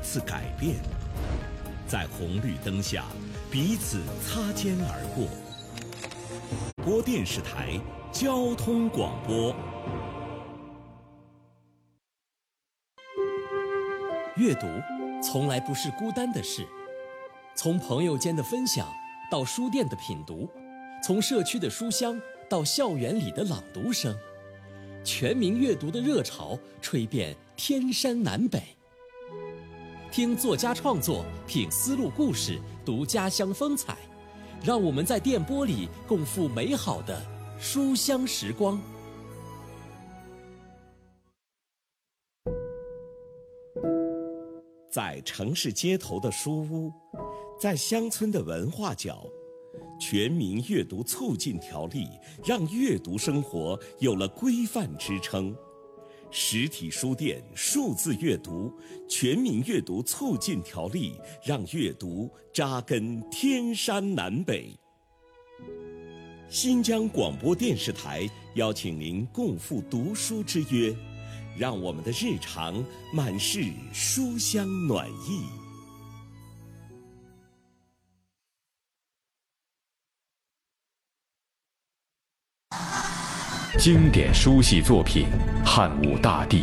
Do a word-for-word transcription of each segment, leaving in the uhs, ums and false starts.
次改变，在红绿灯下彼此擦肩而过。播电视台交通广播。 阅读从来不是孤单的事，从朋友间的分享到书店的品读，从社区的书香到校园里的朗读声，全民阅读的热潮吹遍天山南北。听作家创作，品丝路故事，读家乡风采，让我们在电波里共赴美好的书香时光。 在城市街头的书屋，在乡村的文化角，全民阅读促进条例让阅读生活有了规范支撑。实体书店数字阅读，全民阅读促进条例让阅读扎根天山南北。新疆广播电视台邀请您共赴读书之约，让我们的日常满是书香暖意。 经典书系作品《汉武大帝》。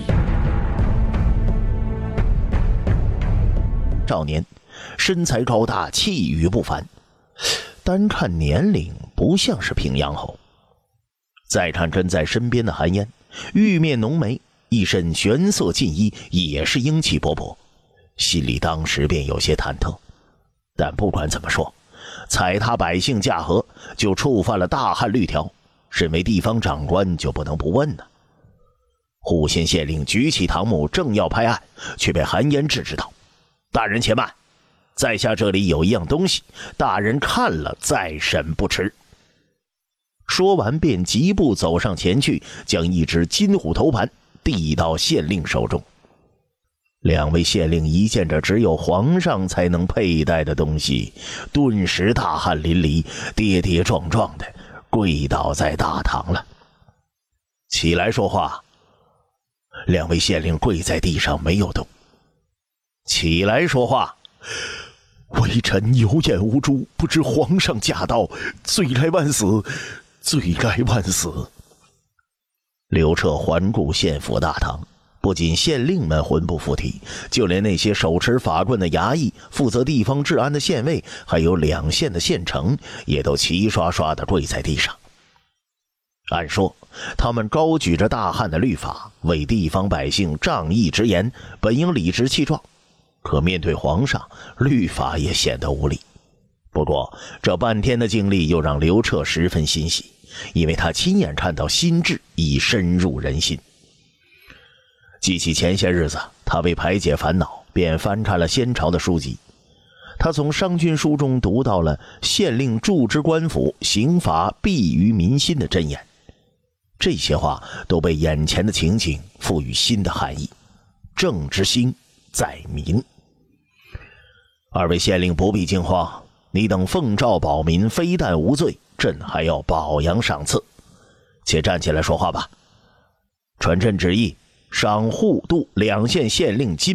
少年，身材高大，气宇不凡，单看年龄不像是平阳侯。再看跟在身边的韩嫣，玉面浓眉，一身玄色劲衣，也是英气勃勃，心里当时便有些忐忑。但不管怎么说，踩踏百姓驾河就触犯了大汉律条，身为地方长官就不能不问呢。户县县令举起堂木正要拍案，却被韩嫣制止道：“大人且慢，在下这里有一样东西，大人看了再审不迟。”说完便疾步走上前去，将一只金虎头盘递到县令手中。两位县令一见这只有皇上才能佩戴的东西，顿时大汗淋漓，跌跌撞撞的跪倒在大堂了。起来说话。两位县令跪在地上没有动。起来说话。微臣有眼无珠，不知皇上驾到，罪该万死，罪该万死。刘彻环顾县府大堂，不仅县令们魂不附体，就连那些手持法棍的衙役、负责地方治安的县尉，还有两县的县丞，也都齐刷刷地跪在地上。按说他们高举着大汉的律法，为地方百姓仗义直言，本应理直气壮，可面对皇上，律法也显得无力。不过这半天的经历又让刘彻十分欣喜，因为他亲眼看到新制已深入人心。记起前些日子他为排解烦恼，便翻看了先朝的书籍。他从商君书中读到了县令驻之官府，刑罚必于民心的箴言。这些话都被眼前的情景赋予新的含义，政之心在民。二位县令不必惊慌，你等奉诏保民，非但无罪，朕还要褒扬赏赐。且站起来说话吧。传朕旨意，赏户部两县县令金